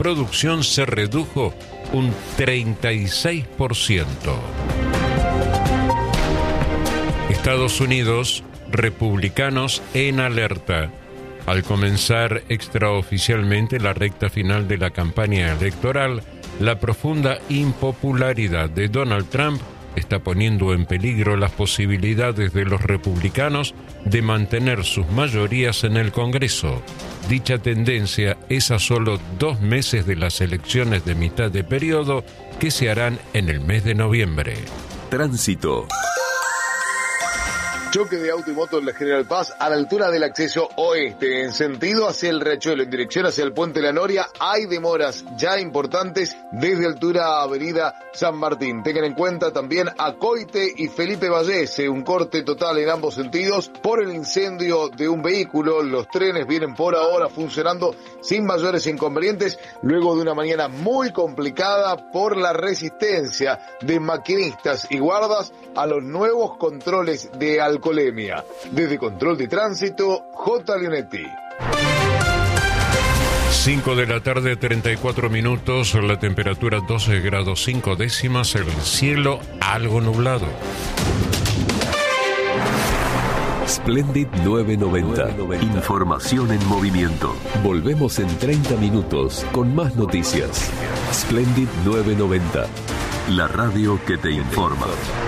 producción se redujo un 36%. Estados Unidos, republicanos en alerta. Al comenzar extraoficialmente la recta final de la campaña electoral, la profunda impopularidad de Donald Trump está poniendo en peligro las posibilidades de los republicanos de mantener sus mayorías en el Congreso. Dicha tendencia es a solo 2 meses de las elecciones de mitad de periodo que se harán en el mes de noviembre. Tránsito. Choque de auto y moto en la General Paz a la altura del acceso oeste, en sentido hacia el Riachuelo, en dirección hacia el Puente La Noria. Hay demoras ya importantes desde altura Avenida San Martín. Tengan en cuenta también a Coite y Felipe Vallese, un corte total en ambos sentidos por el incendio de un vehículo. Los trenes vienen por ahora funcionando sin mayores inconvenientes, luego de una mañana muy complicada por la resistencia de maquinistas y guardas a los nuevos controles de alcoholemia. Desde Control de Tránsito, J. Leonetti. 5 de la tarde, 34 minutos, la temperatura 12 grados 5 décimas, el cielo algo nublado. Splendid 990. Información en movimiento. Volvemos en 30 minutos con más noticias. Splendid 990. La radio que te informa.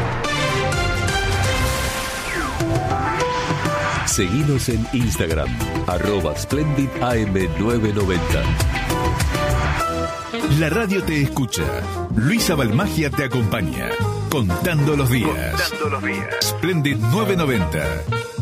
Seguinos en Instagram, @SplendidAM990. La radio te escucha. Luisa Balmagia te acompaña. Contando los días. Splendid 990.